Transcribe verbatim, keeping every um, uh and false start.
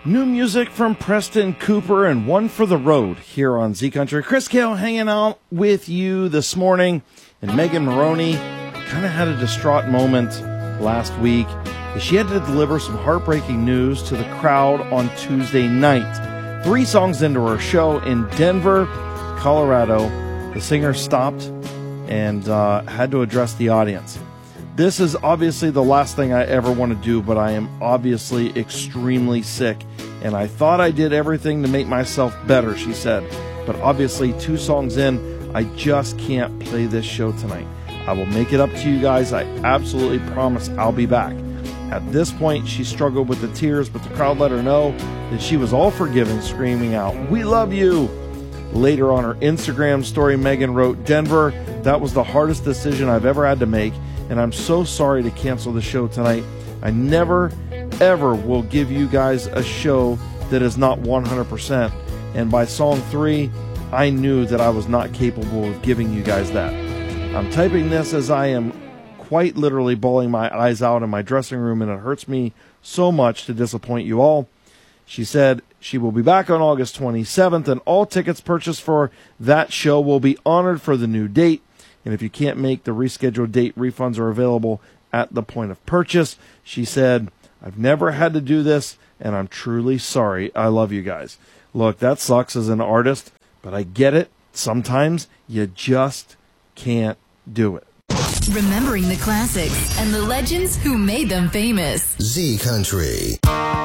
New music from Preston Cooper and One for the Road here on Z Country. Chris Kale hanging out with you this morning. And Megan Maroney kind of had a distraught moment last week. She had to deliver some heartbreaking news to the crowd on Tuesday night. Three songs into her show in Denver, Colorado, the singer stopped and uh, had to address the audience. This is obviously the last thing I ever want to do, but I am obviously extremely sick, and I thought I did everything to make myself better, she said. But obviously, two songs in, I just can't play this show tonight. I will make it up to you guys. I absolutely promise I'll be back. At this point, she struggled with the tears, but the crowd let her know that she was all forgiven, screaming out, "We love you!" Later on her Instagram story, Megan wrote, "Denver, that was the hardest decision I've ever had to make, and I'm so sorry to cancel the show tonight. I never, ever will give you guys a show that is not one hundred percent. And by song three, I knew that I was not capable of giving you guys that. I'm typing this as I am quite literally bawling my eyes out in my dressing room, and it hurts me so much to disappoint you all." She said she will be back on August twenty-seventh, and all tickets purchased for that show will be honored for the new date. And if you can't make the rescheduled date, refunds are available at the point of purchase. She said, "I've never had to do this, and I'm truly sorry. I love you guys." Look, that sucks as an artist, but I get it. Sometimes you just can't do it. Remembering the classics and the legends who made them famous. Z Country.